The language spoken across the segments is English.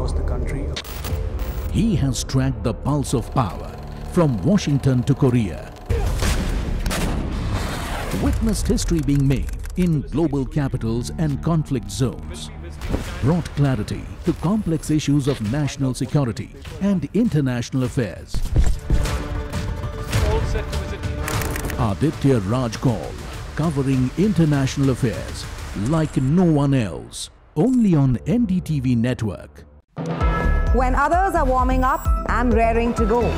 across the country. He has tracked the pulse of power from Washington to Korea. Witnessed history being made in global capitals and conflict zones. Brought clarity to complex issues of national security and international affairs. Aditya Raj Kaul, covering international affairs like no one else, only on NDTV network. When others are warming up, I'm raring to go.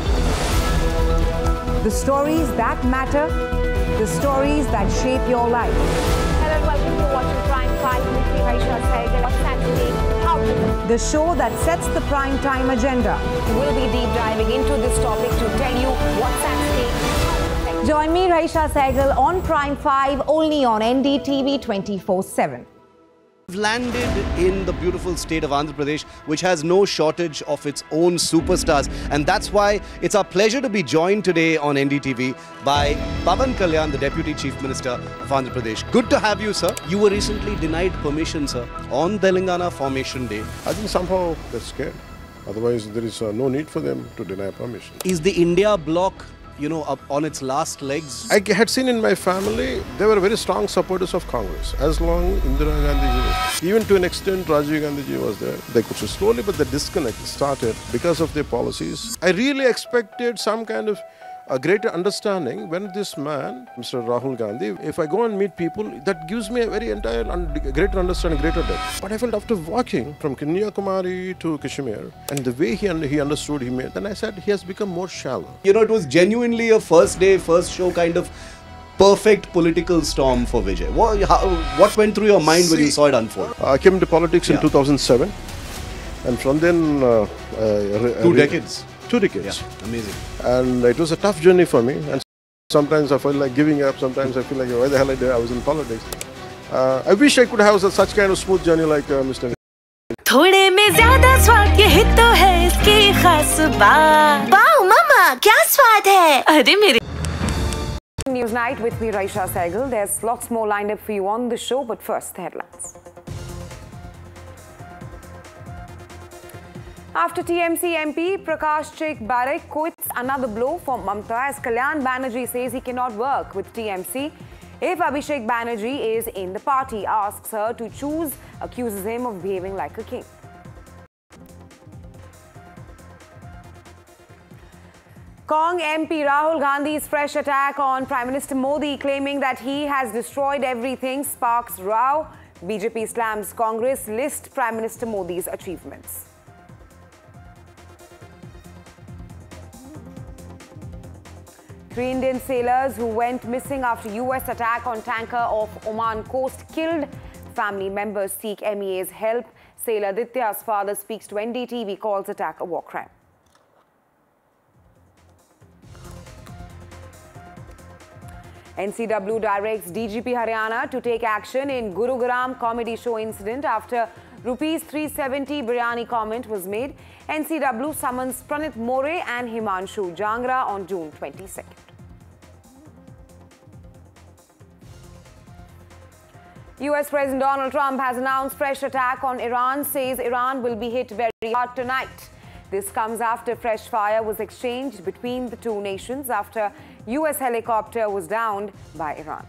The stories that matter, the stories that shape your life. Hello and welcome to watching Prime 5 with me, Raisha Sehgal. What's at stake? How to The show that sets the prime time agenda. We'll be deep diving into this topic to tell you what's at stake. Join me, Raisha Sehgal, on Prime 5, only on NDTV 24/7. Landed in the beautiful state of Andhra Pradesh, which has no shortage of its own superstars, and that's why it's our pleasure to be joined today on NDTV by Pawan Kalyan, the Deputy Chief Minister of Andhra Pradesh. Good to have you, sir. You were recently denied permission, sir, on Telangana Formation Day. I think somehow they're scared. Otherwise, there is no need for them to deny permission. Is the India bloc, up on its last legs? I had seen in my family, they were very strong supporters of Congress. As long Indira Gandhi, even to an extent Rajiv Gandhi was there, they could slowly, but the disconnect started because of their policies. I really expected some kind of a greater understanding when this man, Mr. Rahul Gandhi, if I go and meet people, that gives me a very greater understanding, greater depth. But I felt after walking from Kanyakumari to Kashmir, and the way he understood, then I said he has become more shallow. It was genuinely a first day, first show kind of perfect political storm for Vijay. What went through your mind when you saw it unfold? I came into politics in 2007, and from then... 2 decades. 2 decades. Yeah, amazing. And it was a tough journey for me. And sometimes I felt like giving up. Sometimes I feel like, why the hell I was in politics. I wish I could have such kind of smooth journey like Mr. थोड़े में ज़्यादा स्वाद ये तो है इसकी खास बात। वाओ मामा क्या स्वाद है? अरे मेरे News Night with me, Raisha Sehgal. There's lots more lined up for you on the show, but first, the headlines. After TMC MP Prakash Sheikh Barak quits, another blow for Mamta as Kalyan Banerjee says he cannot work with TMC if Abhishek Banerjee is in the party, asks her to choose, accuses him of behaving like a king. Cong MP Rahul Gandhi's fresh attack on Prime Minister Modi, claiming that he has destroyed everything, sparks row. BJP slams Congress list Prime Minister Modi's achievements. Three Indian sailors who went missing after US attack on tanker off Oman coast killed. Family members seek MEA's help. Sailor Ditya's father speaks to NDTV, calls attack a war crime. NCW directs DGP Haryana to take action in Gurugram comedy show incident after Rs 370 biryani comment was made. NCW summons Pranit More and Himanshu Jangra on June 22nd. US President Donald Trump has announced fresh attack on Iran, says Iran will be hit very hard tonight. This comes after fresh fire was exchanged between the two nations after US helicopter was downed by Iran.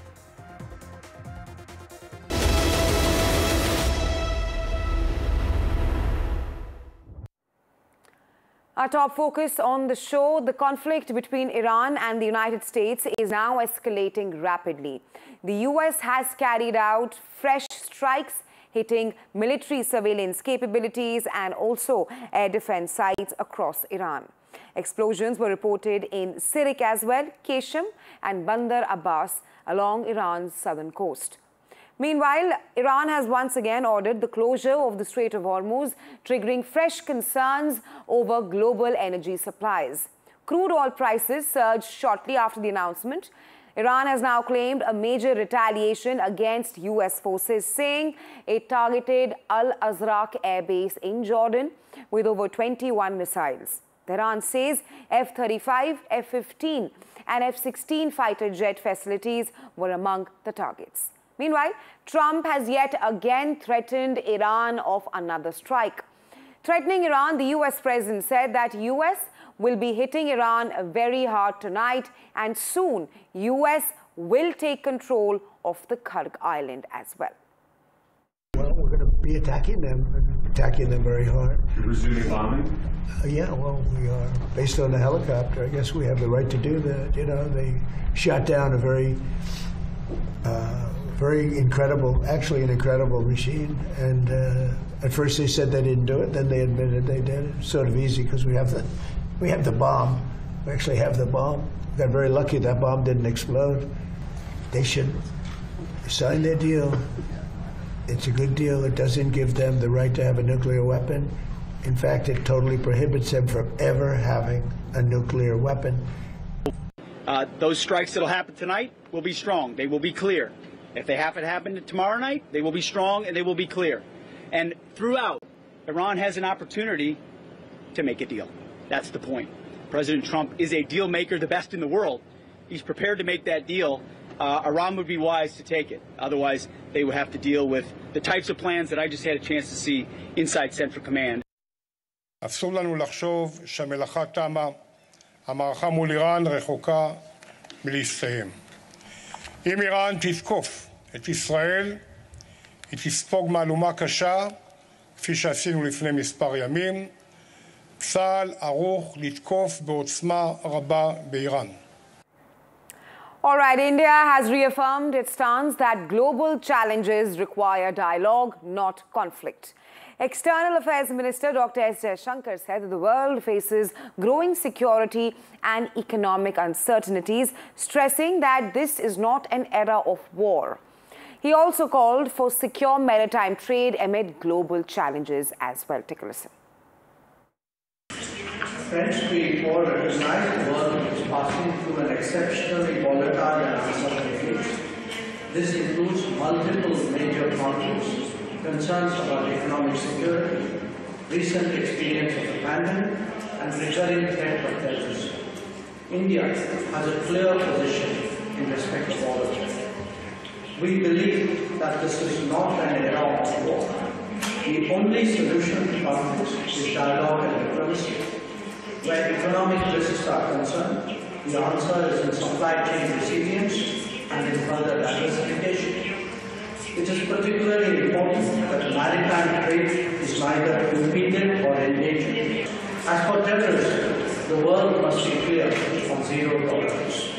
Our top focus on the show, the conflict between Iran and the United States is now escalating rapidly. The US has carried out fresh strikes hitting military surveillance capabilities and also air defense sites across Iran. Explosions were reported in Sirik as well, Keshem and Bandar Abbas along Iran's southern coast. Meanwhile, Iran has once again ordered the closure of the Strait of Hormuz, triggering fresh concerns over global energy supplies. Crude oil prices surged shortly after the announcement. Iran has now claimed a major retaliation against US forces, saying it targeted Al Azraq air base in Jordan with over 21 missiles. Tehran says F-35, F-15 and F-16 fighter jet facilities were among the targets. Meanwhile, Trump has yet again threatened Iran of another strike. Threatening Iran, the US president said that US will be hitting Iran very hard tonight, and soon US will take control of the Karg Island as well. Well, we're going to be attacking them very hard. You're resuming bombing? Yeah, well, we are. Based on the helicopter, I guess we have the right to do that. You know, they shot down a very incredible, actually an incredible machine. And at first they said they didn't do it, then they admitted they did. It's sort of easy because we have the bomb. We actually have the bomb. We got very lucky that bomb didn't explode. They should sign their deal. It's a good deal. It doesn't give them the right to have a nuclear weapon. In fact, it totally prohibits them from ever having a nuclear weapon. Those strikes that'll happen tonight will be strong. They will be clear. If they happen tomorrow night, they will be strong and they will be clear. And throughout, Iran has an opportunity to make a deal. That's the point. President Trump is a deal maker, the best in the world. He's prepared to make that deal. Iran would be wise to take it. Otherwise, they would have to deal with the types of plans that I just had a chance to see inside Central Command. אסור לנו לחשוב שהמלאכה תמה, המערכה מול איראן רחוקה מלהסתיים. אם איראן תתקוף את ישראל, היא תספוג מהלומה קשה, כפי שעשינו לפני מספר ימים. צה"ל ערוך לתקוף בעוצמה רבה באיראן. All right, India has reaffirmed its stance that global challenges require dialogue, not conflict. External Affairs Minister Dr. S. Jaishankar said that the world faces growing security and economic uncertainties, stressing that this is not an era of war. He also called for secure maritime trade amid global challenges as well. Take a listen. Friends, we all recognize the world is passing through an exceptionally volatile and uncertain phase. This includes multiple major conflicts, concerns about economic security, recent experience of the pandemic, and recurring threat of terrorism. India has a clear position in respect of all of them. We believe that this is not an era of war. The only solution to conflicts is dialogue and diplomacy. Where economic risks are concerned, the answer is in supply chain resilience and in further diversification. It is particularly important that maritime trade is neither impeded or endangered. As for terrorism, the world must be clear on zero tolerance.